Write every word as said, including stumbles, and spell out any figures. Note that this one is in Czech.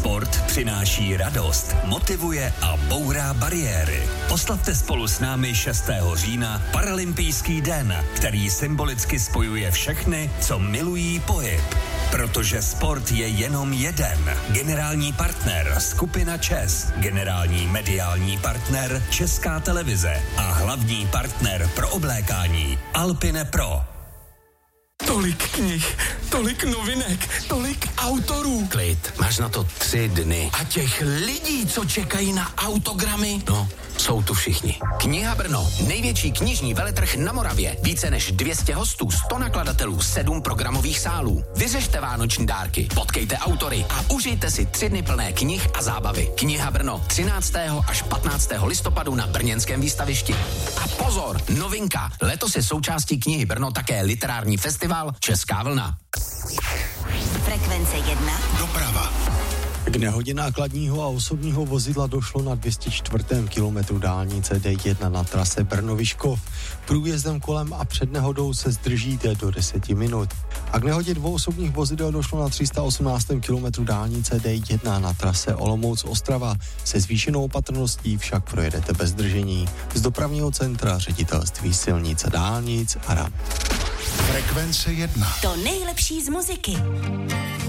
Sport přináší radost, motivuje a bourá bariéry. Oslavte spolu s námi šestého října Paralympijský den, který symbolicky spojuje všechny, co milují pohyb. Protože sport je jenom jeden. Generální partner skupina ČES, generální mediální partner Česká televize a hlavní partner pro oblékání Alpine Pro. Tolik knih, tolik novinek, tolik autorů. Klid, máš na to tři dny. A těch lidí, co čekají na autogramy. No, jsou tu všichni. Kniha Brno, největší knižní veletrh na Moravě. Více než dvě stě hostů, sto nakladatelů, sedm programových sálů. Vyřešte vánoční dárky, potkejte autory a užijte si tři dny plné knih a zábavy. Kniha Brno, třináctého až patnáctého listopadu na brněnském výstavišti. A pozor, novinka, letos je součástí Knihy Brno také literární festival Česká vlna. Frekvence jedna. Doprava. K nehodě nákladního a osobního vozidla došlo na dvě stě čtvrtém kilometru dálnice D jedna na trase Brno-Vyškov. Průjezdem kolem a před nehodou se zdržíte do deseti minut. A k nehodě dvou osobních vozidel došlo na tři sta osmnáctém kilometru dálnice D jedna na trase Olomouc-Ostrava. Se zvýšenou opatrností však projedete bez zdržení. Z dopravního centra Ředitelství silnic a dálnic a R A M. Frekvence jedna. To nejlepší z muziky.